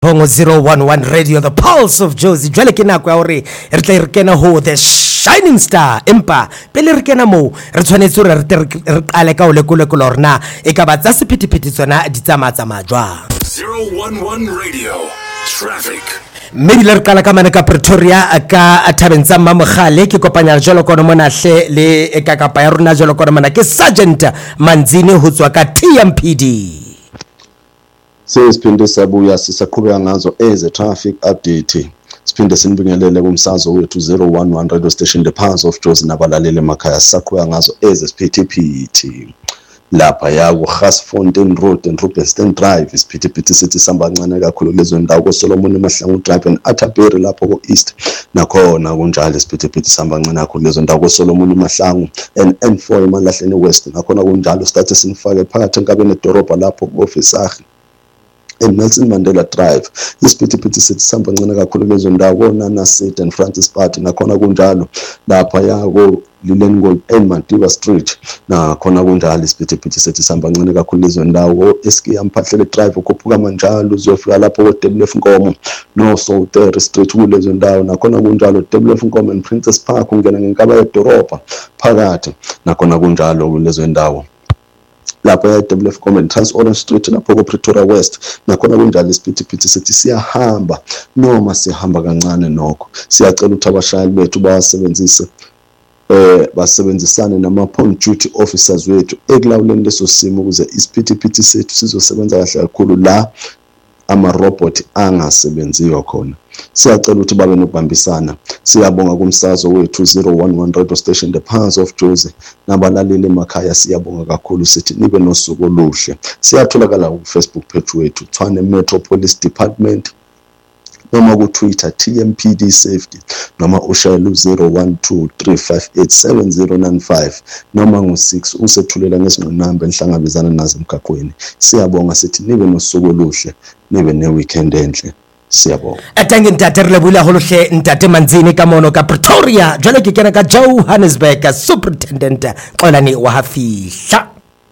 Bongo 011 Radio, the pulse of Jozi. Jwale ke nako ya hore re tla re kena ho the shining star. Empa pele re kena mo re tshwanetse hore re qale ka ho lekola hore na e ka ba tsa sephethephethe tsona di tsamaya jwang. 011 Radio Traffic. Maybe le re qala ka mana ka Pretoria ka Thabeng tsa Mmamogale ke kopanya jalo kono mona hle le ka kapa ya rona jalo kono mona ke Sergeant Manzini ho tswa ka TMPD. Siphinde sabuya sisaqhubeka ngazo eze traffic update. Siphinde sinibingelele kumsakazo wethu 011 radio station the pulse of Jozi nabalaleli emakhaya sisaqhubeka ngazo eze siphithiphithi. Lapha ya ku Gasfontein Road and Rubenstein Drive isiphithiphithi sithi sihamba kancane kakhulu lezo ndawo ko Solomon Mahlangu Drive and Atterbury lapho ko East nakhona kunjalo isiphithiphithi sihamba kancane kakhulu lezo ndawo ko Solomon Mahlangu and N4 eMalahleni West nakhona kunjalo start sinifake phakathi enkabeni edorobha lapho ku Office Nelson Mandela Drive isiphithiphithi sithi sihamba kancane kakhulu lezo ndawo Nana City and Francis Party nakhona kunjalo lapha yako Lilengold and Madiba Street nakhona kunjalo isiphithiphithi sithi sihamba kancane kakhulu lezo ndawo eSkiya Mphahlele Drive ukhuphuka manjalo uzofika lapho ko Deblef Nkomo no Southern Street kulezo ndawo nakhona kunjalo Deblef Nkomo and Princess Park ungena ngenkaba yedorobha phakathi nakhona kunjalo kulezo ndawo lapho ya Deblef Nkomo Trans Orange Street lapho ko Pretoria West nakhona kunjalo isiphithiphithi sithi siyahamba noma sihamba kancane nokho siyacela ukuthi abashayeli bethu basebenzisane nama-point duty officers wethu ekulawuleni leso simo ukuze isiphithiphithi sethu sizosebenza kahle kakhulu la ama-robot angasebenziyo khona. Siyacela ukuthi babe nokubambisana. Siyabonga kumsakazo wethu 011 radio station the pulse of Jozi nabalaleli emakhaya siyabonga kakhulu sithi nibe nosuku oluhle. Siyatholakala ku Facebook page wethu Tshwane Metropolis Department noma ku Twitter TMPD Safety noma ushayela u0123587095 noma ngo6 usethulela ngesinqinamba enhlangabezana nazo emgaqweni. Siyabonga sithi nibe nosuku oluhle nibe ne weekend enhle. Siyabonga. Atange ntate re lebula holohle ntate Manzini ka mono ka Pretoria jwale ke kena ka Johannesburg Superintendent Xolani wa hafihla.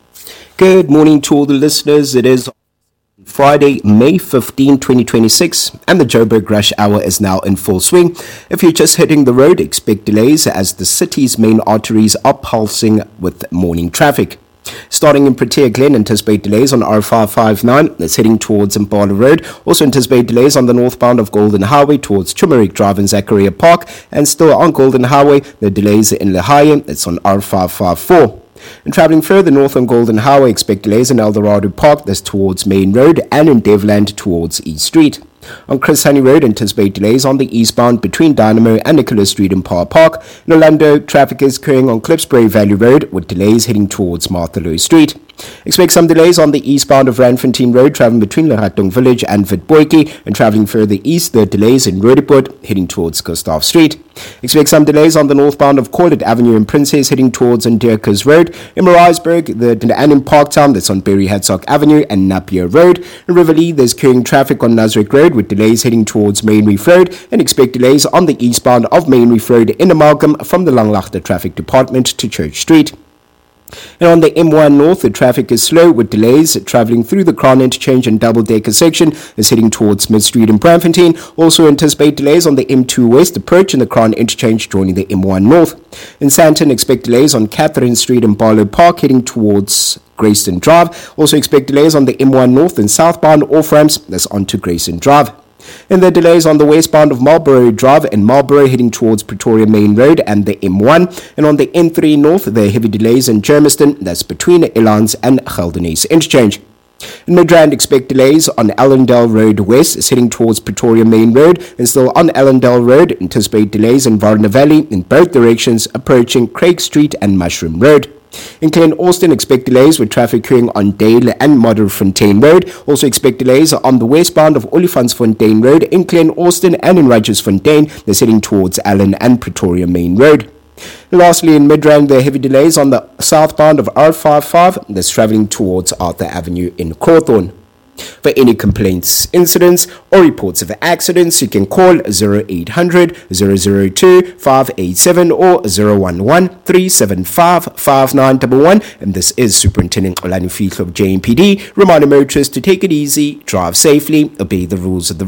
Good morning to all the listeners. It is Friday, May 15, 2026, and the Joburg rush hour is now in full swing. If you're just hitting the road, expect delays as the city's main arteries are pulsing with morning traffic. Starting in Protea Glen, anticipate delays on R559 that's heading towards Impala Road. Also anticipate delays on the northbound of Golden Highway towards Turmeric Drive and Zachariah Park. And still on Golden Highway, the delays in Lehigh, that's on R554. And travelling further north on Golden Highway, expect delays in Eldorado Park, that's towards Main Road, and in Devland towards East Street. On Chris Honey Road, anticipate delays on the eastbound between Dynamo and Nicholas Street in Power Park. In Orlando, traffic is occurring on Klipsbury Valley Road with delays heading towards Martha Lowe Street. Expect some delays on the eastbound of Randfontein Road, travelling between Leratong Village and Witbooi, and travelling further east, there are delays in Roodepoort heading towards Gustav Street. Expect some delays on the northbound of Corlett Avenue and Princess heading towards Ndierkes Road. In Maritzburg, and in Parktown, that's on Berry Hadsock Avenue and Napier Road. In Riverlea, there's carrying traffic on Nasrec Road with delays heading towards Main Reef Road, and expect delays on the eastbound of Main Reef Road in Amalgam from the Langlaagte Traffic Department to Church Street. And on the M1 North, the traffic is slow with delays travelling through the Crown Interchange and double-decker section is heading towards Mid Street in Braamfontein. Also anticipate delays on the M2 West approach and the Crown Interchange joining the M1 North. In Sandton, expect delays on Catherine Street and Barlow Park heading towards Grayston Drive. Also expect delays on the M1 North and southbound off-ramps that's onto Grayston Drive. And the delays on the westbound of Marlborough Drive and Marlborough heading towards Pretoria Main Road and the M1. And on the N3 North, there are heavy delays in Germiston, that's between Elands and Geldenhuys Interchange. In Midrand, expect delays on Allendale Road West, is heading towards Pretoria Main Road, and still on Allendale Road, anticipate delays in Varna Valley in both directions approaching Craig Street and Mushroom Road. In Glen Austin, expect delays with traffic occurring on Dale and Modderfontein Road. Also expect delays on the westbound of Olifantsfontein Road in Glen Austin and in Rightersfontein. They're heading towards Allen and Pretoria Main Road. Lastly, in Midrand, there are heavy delays on the southbound of R55 that's travelling towards Arthur Avenue in Cawthorne. For any complaints, incidents, or reports of accidents, you can call 0800 002 587 or 011 375 5911. And this is Superintendent Olani Fihlo of JMPD, reminding motorists to take it easy, drive safely, obey the rules of the